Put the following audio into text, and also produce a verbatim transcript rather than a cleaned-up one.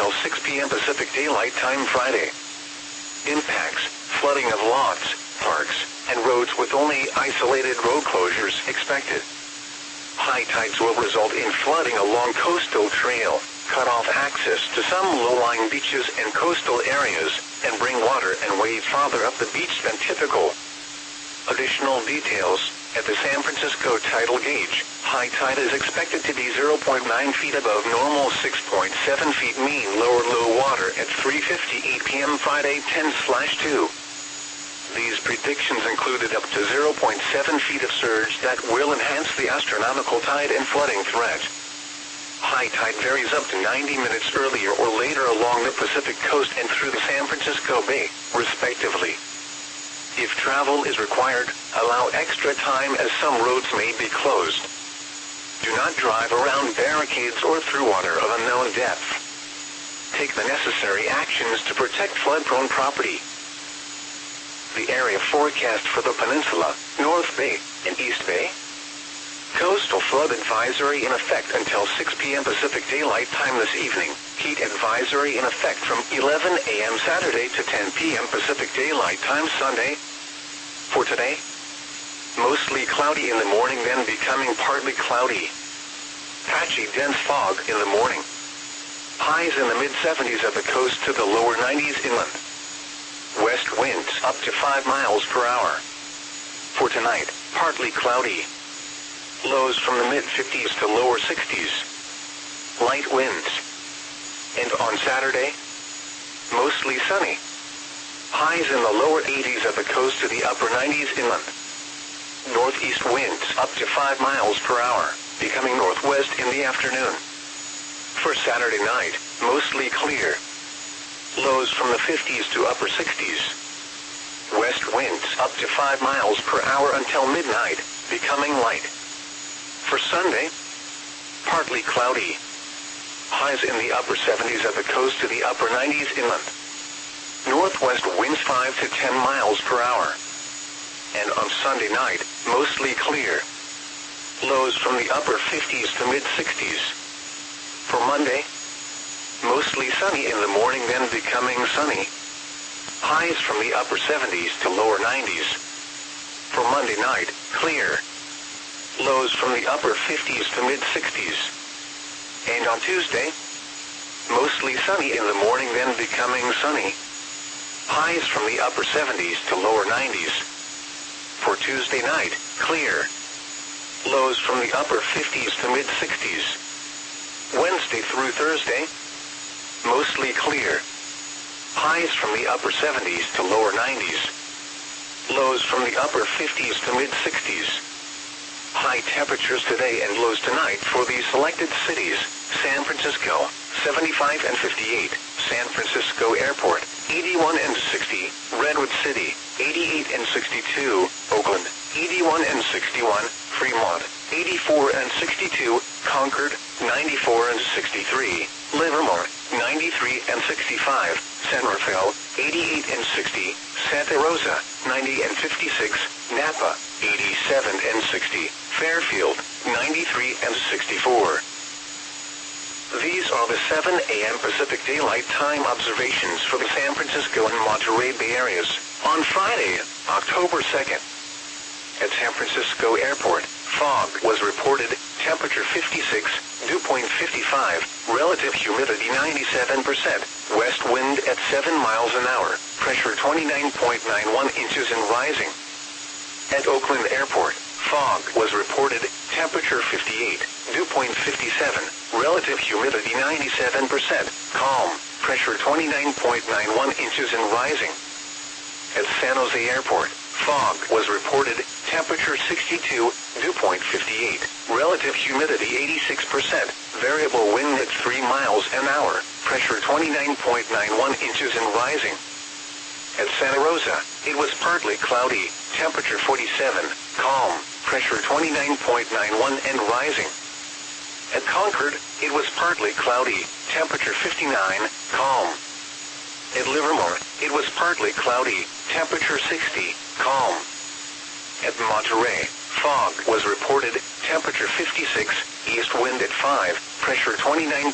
until six p m Pacific Daylight Time Friday. Impacts, flooding of lots, parks, and roads with only isolated road closures expected. High tides will result in flooding along coastal trail, cut off access to some low-lying beaches and coastal areas, and bring water and wave farther up the beach than typical. Additional details, at the San Francisco tidal gauge, high tide is expected to be zero point nine feet above normal, six point seven feet mean lower low water at three fifty-eight p m Friday ten slash two. These predictions included up to zero point seven feet of surge that will enhance the astronomical tide and flooding threat. High tide varies up to ninety minutes earlier or later along the Pacific coast and through the San Francisco Bay, respectively. If travel is required, allow extra time as some roads may be closed. Do not drive around barricades or through water of unknown depth. Take the necessary actions to protect flood-prone property. The area forecast for the peninsula, North Bay, and East Bay. Coastal flood advisory in effect until six p m Pacific Daylight Time this evening. Heat advisory in effect from eleven a m Saturday to ten p m Pacific Daylight Time Sunday. For today, mostly cloudy in the morning, then becoming partly cloudy. Patchy dense fog in the morning. Highs in the mid seventies at the coast to the lower nineties inland. West winds up to five miles per hour. For tonight, partly cloudy. Lows from the mid fifties to lower sixties. Light winds. And on Saturday, mostly sunny. Highs in the lower eighties at the coast to the upper nineties inland. Northeast winds up to five miles per hour, becoming northwest in the afternoon. For Saturday night, mostly clear. Lows from the fifties to upper sixties. West winds up to five miles per hour until midnight, becoming light. For Sunday, partly cloudy. Highs in the upper seventies at the coast to the upper nineties inland. Northwest winds five to ten miles per hour. And on Sunday night, mostly clear. Lows from the upper fifties to mid sixties. For Monday, mostly sunny in the morning, then becoming sunny. Highs from the upper seventies to lower nineties. For Monday night, clear. Lows from the upper fifties to mid sixties. And on Tuesday, mostly sunny in the morning, then becoming sunny. Highs from the upper seventies to lower nineties. For Tuesday night, clear. Lows from the upper fifties to mid sixties. Wednesday through Thursday, mostly clear. Highs from the upper seventies to lower nineties. Lows from the upper fifties to mid sixties. High temperatures today and lows tonight for these selected cities: San Francisco, seventy-five and fifty-eight, San Francisco Airport, eighty-one and sixty, Redwood City, eighty-eight and sixty-two, Oakland, eighty-one and sixty-one, Fremont, eighty-four and sixty-two, Concord, ninety-four and sixty-three, Livermore, ninety-three and sixty-five, San Rafael, eighty-eight and sixty, Santa Rosa, ninety and fifty-six, Napa, eighty-seven and sixty, Fairfield, ninety-three and sixty-four. These are the seven a m Pacific Daylight Time observations for the San Francisco and Monterey Bay areas on Friday, October second. At San Francisco Airport, fog was reported, temperature fifty-six, dew point fifty-five, relative humidity ninety-seven percent, west wind at seven miles an hour, pressure twenty-nine point nine one inches and rising. At Oakland Airport, fog was reported, temperature fifty-eight, dew point fifty-seven, relative humidity ninety-seven percent, calm, pressure twenty-nine point nine one inches and rising. At San Jose Airport, fog was reported, temperature sixty-two, dew point fifty-eight, relative humidity eighty-six percent, variable wind at three miles an hour, pressure twenty-nine point nine one inches and rising. At Santa Rosa, it was partly cloudy, temperature forty-seven, calm, pressure twenty-nine point nine one and rising. At Concord, it was partly cloudy, temperature fifty-nine, calm. At Livermore, it was partly cloudy, temperature sixty, calm. At Monterey, fog was reported, temperature fifty-six, east wind at five, pressure twenty-nine